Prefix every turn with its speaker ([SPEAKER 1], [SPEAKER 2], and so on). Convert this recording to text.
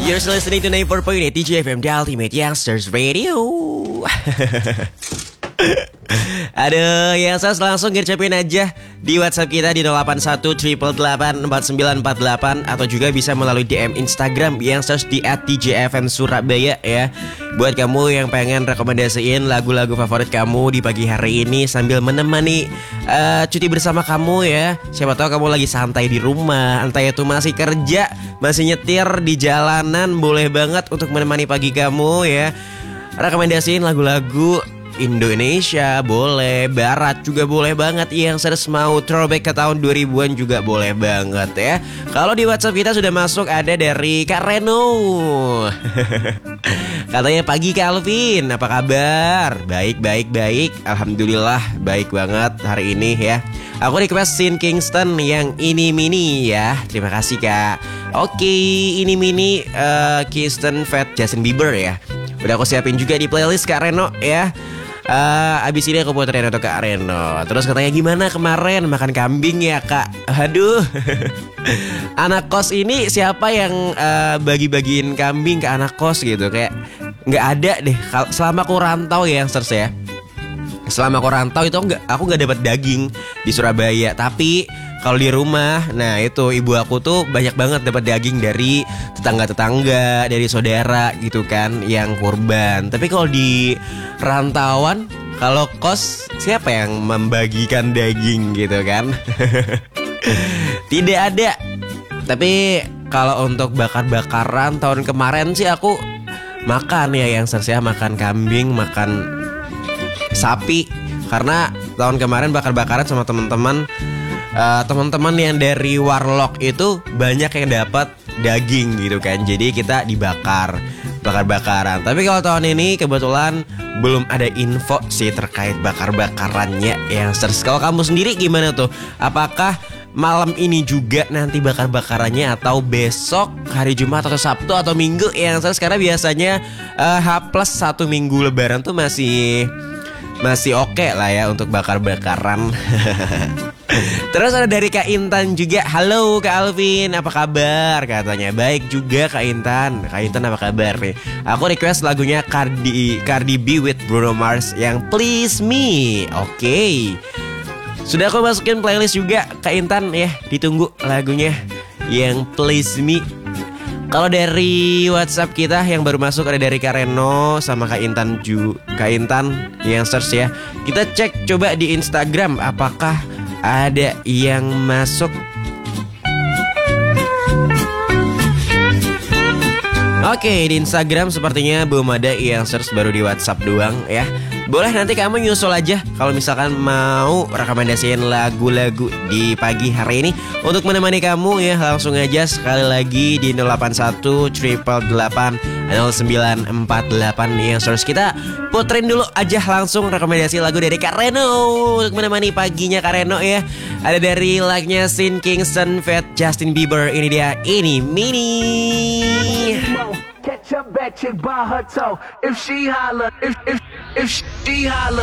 [SPEAKER 1] You're still listening to 94.8 DJFM, The Ultimate Youngsters Radio. Aduh, yang saya langsung ngircepin aja di WhatsApp kita di 081-888-4948 atau juga bisa melalui DM Instagram yang search di @djfmsurabaya ya. Buat kamu yang pengen rekomendasiin lagu-lagu favorit kamu di pagi hari ini sambil menemani cuti bersama kamu ya. Siapa tahu kamu lagi santai di rumah, entah itu masih kerja, masih nyetir di jalanan, boleh banget untuk menemani pagi kamu ya. Rekomendasiin lagu-lagu Indonesia boleh, Barat juga boleh banget. Yang serius mau throwback ke tahun 2000-an juga boleh banget ya. Kalau di WhatsApp kita sudah masuk ada dari Kak Reno. Katanya pagi Kak Alvin, apa kabar? Baik. Alhamdulillah baik banget hari ini ya. Aku request Sin Kingston yang ini mini ya. Terima kasih Kak. Oke, ini mini Kingston Fat Justin Bieber ya. Udah aku siapin juga di playlist Kak Reno ya. Abis ini aku puterin untuk Kak Reno. Terus katanya gimana kemarin makan kambing ya Kak? Aduh. Anak kos ini siapa yang bagi-bagiin kambing ke anak kos gitu? Kayak nggak ada deh. Selama aku rantau ya yang ya. Selama aku rantau itu aku nggak dapat daging di Surabaya. Tapi kalau di rumah, nah itu ibu aku tuh banyak banget dapat daging dari tetangga-tetangga, dari saudara gitu kan yang kurban. Tapi kalau di rantauan, kalau kos siapa yang membagikan daging gitu kan? Tidak ada. Tapi kalau untuk bakar-bakaran tahun kemarin sih aku makan ya yang saya makan kambing, makan sapi. Karena tahun kemarin bakar-bakaran sama teman-teman yang dari Warlock itu banyak yang dapat daging gitu kan. Jadi kita bakar-bakaran. Tapi kalau tahun ini kebetulan belum ada info sih terkait bakar-bakarannya yang kalau kamu sendiri gimana tuh? Apakah malam ini juga nanti bakar-bakarannya atau besok hari Jumat atau Sabtu atau Minggu yang sekarang biasanya H+1 minggu lebaran tuh masih oke lah ya untuk bakar-bakaran. Terus ada dari Kak Intan juga. Halo Kak Alvin, apa kabar? Katanya baik juga Kak Intan. Kak Intan apa kabar nih? Aku request lagunya Cardi B with Bruno Mars yang Please Me. Oke. Sudah aku masukin playlist juga Kak Intan ya. Ditunggu lagunya yang Please Me. Kalau dari WhatsApp kita yang baru masuk ada dari Kak Reno sama Kak Intan yang search ya. Kita cek coba di Instagram apakah ada yang masuk. Oke, di Instagram sepertinya belum ada yang search, baru di WhatsApp doang ya. Boleh nanti kamu nyusul aja kalau misalkan mau rekomendasiin lagu-lagu di pagi hari ini untuk menemani kamu ya. Langsung aja sekali lagi di 081-888-0948 yang search. Kita puterin dulu aja langsung rekomendasi lagu dari Kak Reno untuk menemani paginya Kak Reno ya. Ada dari lagunya Sin Kingston Fat Justin Bieber. Ini dia, ini mini.
[SPEAKER 2] Catch a bad chick by her toe. If she holler, if she holler.